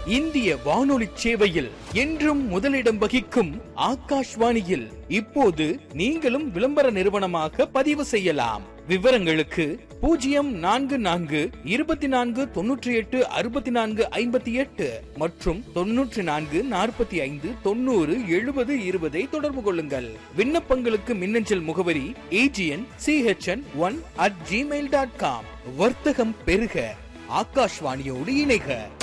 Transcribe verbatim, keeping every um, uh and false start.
இந்திய வானொலி சேவையில் என்றும் முதலிடம் வகிக்கும் ஆகாஷ்வாணியில் இப்போது நீங்களும் விளம்பர நிறுவனமாக பதிவு செய்யலாம். விவரங்களுக்கு பூஜ்ஜியம் நான்கு நான்கு இருபத்தி நான்கு தொன்னூற்றி எட்டு அறுபத்தி நான்கு ஐம்பத்தி எட்டு மற்றும் தொன்னூற்றி நான்கு நாற்பத்தி ஐந்து தொண்ணூறு எழுபது இருபதை தொடர்பு கொள்ளுங்கள். விண்ணப்பங்களுக்கு மின்னஞ்சல் முகவரி AGN CHN one at Gmail dot com. வர்த்தகம் பெருக, ஆகாஷ்வாணியோடு இணைக.